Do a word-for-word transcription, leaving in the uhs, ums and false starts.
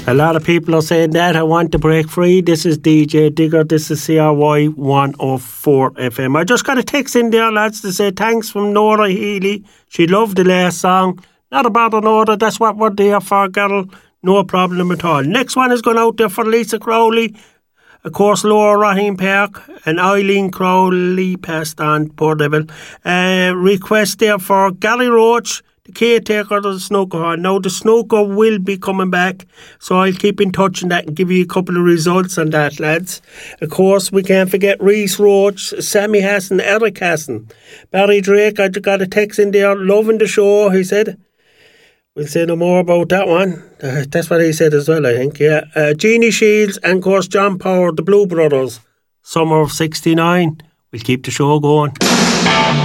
A lot of people are saying that. I want to break free. This is D J Digger. This is C R Y one oh four F M. I just got a text in there, lads, to say thanks from Nora Healy. She loved the last song. Not a bother, Nora. That's what we're there for, girl. No problem at all. Next one is going out there for Lisa Crowley. Of course, Laura Raheem Park and Eileen Crowley passed on, poor devil. Uh, request there for Gary Roach, the caretaker of the snooker hall. Now, the snooker will be coming back, so I'll keep in touch on that and give you a couple of results on that, lads. Of course, we can't forget Reese Roach, Sammy Hassan, Eric Hassan. Barry Drake, I got a text in there, loving the show, he said. We'll say no more about that one. Uh, that's what he said as well, I think, yeah. Uh, Jeannie Shields and, of course, John Power, the Blue Brothers. Summer of sixty-nine. We'll keep the show going.